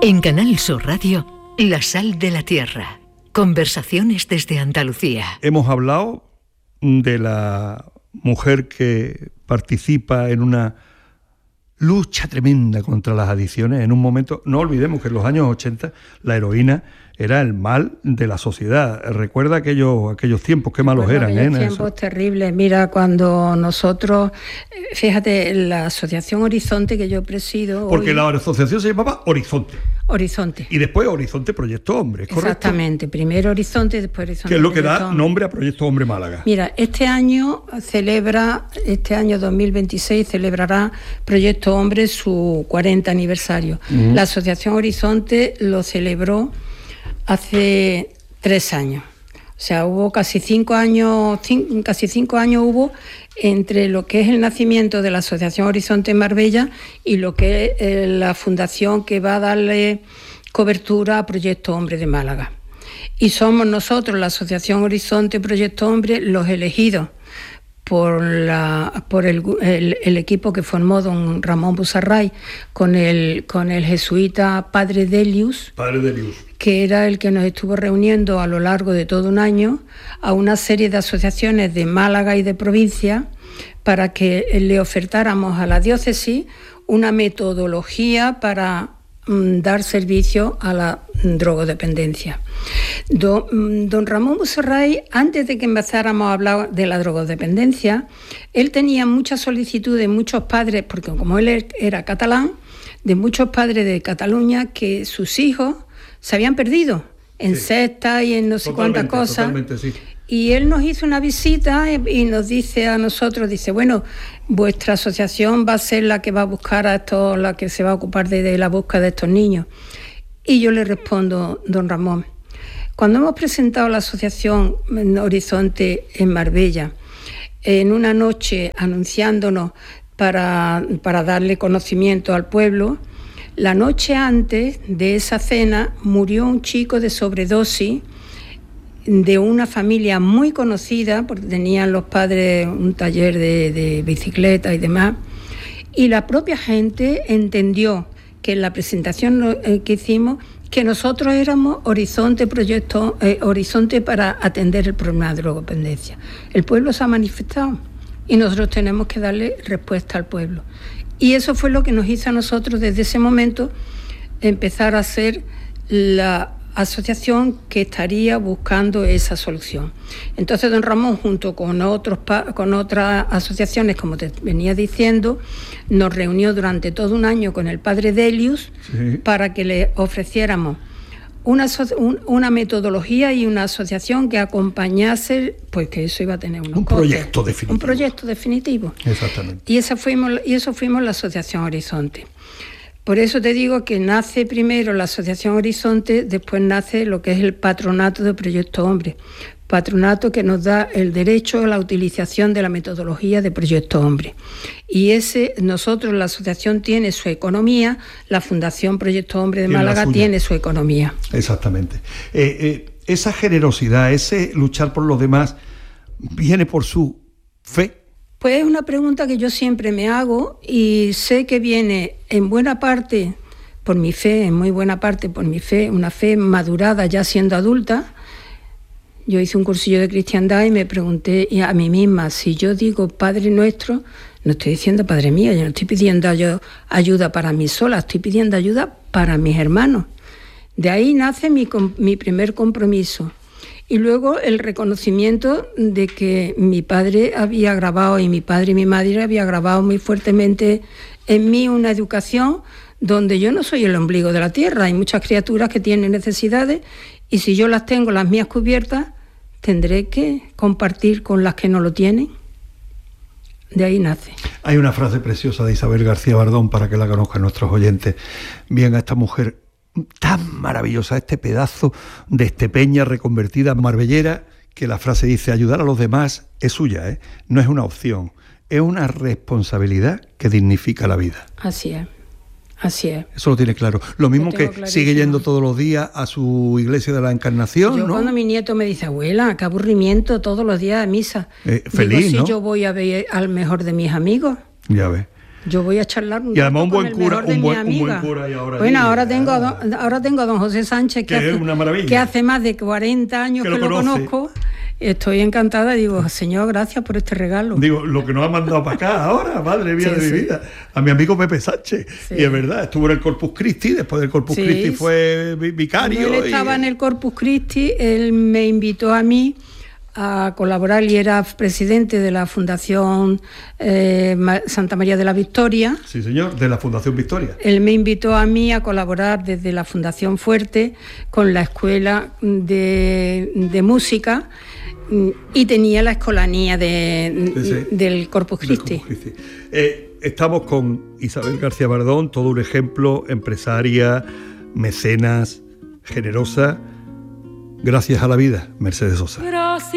En Canal Sur Radio, La Sal de la Tierra. Conversaciones desde Andalucía. Hemos hablado de la mujer que participa en una lucha tremenda contra las adicciones. En un momento, no olvidemos que en los años 80 la heroína era el mal de la sociedad. Recuerda aquellos tiempos, qué malos eran. Aquellos tiempos terribles. Mira, cuando nosotros, fíjate, la Asociación Horizonte que yo presido... Porque la asociación se llamaba Horizonte. Horizonte. Y después Horizonte Proyecto Hombre, ¿correcto? Exactamente, primero Horizonte y después Horizonte. Que es lo que da Hombre. nombre a Proyecto Hombre Málaga. Mira, este año 2026 celebrará Proyecto Hombre su 40 aniversario. La Asociación Horizonte lo celebró hace 3 años. O sea, hubo casi 5 años hubo entre lo que es el nacimiento de la Asociación Horizonte en Marbella y lo que es la fundación que va a darle cobertura a Proyecto Hombre de Málaga. Y somos nosotros, la Asociación Horizonte Proyecto Hombre, los elegidos por el equipo que formó don Ramón Busarray con el jesuita Padre Delius, que era el que nos estuvo reuniendo a lo largo de todo un año a una serie de asociaciones de Málaga y de provincia para que le ofertáramos a la diócesis una metodología para dar servicio a la drogodependencia. Don Ramón Busarray, antes de que empezáramos a hablar de la drogodependencia, él tenía muchas solicitudes de muchos padres, porque como él era catalán, de muchos padres de Cataluña que sus hijos se habían perdido en sectas y en no sé cuántas cosas. Sí. Y él nos hizo una visita y nos dice a nosotros, dice, bueno, vuestra asociación va a ser la que va a buscar a estos, la que se va a ocupar de la búsqueda de estos niños. Y yo le respondo, don Ramón, cuando hemos presentado la asociación Horizonte en Marbella, en una noche anunciándonos para darle conocimiento al pueblo, la noche antes de esa cena murió un chico de sobredosis de una familia muy conocida, porque tenían los padres un taller de bicicleta y demás, y la propia gente entendió que en la presentación que hicimos, que nosotros éramos Horizonte para atender el problema de drogodependencia. El pueblo se ha manifestado y nosotros tenemos que darle respuesta al pueblo. Y eso fue lo que nos hizo a nosotros desde ese momento empezar a hacer la asociación que estaría buscando esa solución. Entonces don Ramón, junto con otras asociaciones, como te venía diciendo, nos reunió durante todo un año con el padre Delius, sí, para que le ofreciéramos una metodología y una asociación que acompañase, pues que eso iba a tener un proyecto definitivo. Exactamente. Y eso fuimos la Asociación Horizonte. Por eso te digo que nace primero la Asociación Horizonte, después nace lo que es el Patronato de Proyecto Hombre. Patronato que nos da el derecho a la utilización de la metodología de Proyecto Hombre. Y nosotros, la asociación tiene su economía, la Fundación Proyecto Hombre de Málaga tiene su economía. Exactamente. Esa generosidad, ese luchar por los demás, ¿viene por su fe? Pues es una pregunta que yo siempre me hago y sé que viene en buena parte por mi fe, en muy buena parte por mi fe, una fe madurada ya siendo adulta. Yo hice un cursillo de cristiandad y me pregunté a mí misma, si yo digo Padre Nuestro, no estoy diciendo Padre mío, yo no estoy pidiendo ayuda para mí sola, estoy pidiendo ayuda para mis hermanos. De ahí nace mi primer compromiso. Y luego el reconocimiento de que mi padre había grabado y mi padre y mi madre había grabado muy fuertemente en mí una educación donde yo no soy el ombligo de la tierra. Hay muchas criaturas que tienen necesidades y si yo las tengo, las mías cubiertas, tendré que compartir con las que no lo tienen. De ahí nace. Hay una frase preciosa de Isabel García Bardón para que la conozcan nuestros oyentes. Bien, a esta mujer tan maravillosa, este pedazo de estepeña reconvertida marbellera, que la frase dice, ayudar a los demás es suya, no es una opción, es una responsabilidad que dignifica la vida. Así es. Eso lo tiene claro. Lo mismo que sigue yendo todos los días a su iglesia de la Encarnación, yo, ¿no? Cuando mi nieto me dice, abuela, qué aburrimiento todos los días a misa. Feliz, digo, ¿no? Si yo voy a ver al mejor de mis amigos. Ya ves. Yo voy a charlar y además un buen cura, un buen cura. Y ahora tengo a don José Sánchez, que es una maravilla, que hace más de 40 años que lo conozco. Estoy encantada, digo, Señor, gracias por este regalo. Digo, lo que nos ha mandado para acá ahora, madre mía de mi vida, a mi amigo Pepe Sánchez. Sí. Y es verdad, estuvo en el Corpus Christi, después del Corpus Christi fue vicario. Cuando él estaba en el Corpus Christi, él me invitó a mí a colaborar, y era presidente de la Fundación Santa María de la Victoria. Sí, señor, de la Fundación Victoria. Él me invitó a mí a colaborar desde la Fundación Fuerte con la Escuela de Música, y tenía la escolanía del Corpus Christi. Estamos con Isabel García Bardón, todo un ejemplo, empresaria, mecenas, generosa. Gracias a la vida, Mercedes Sosa.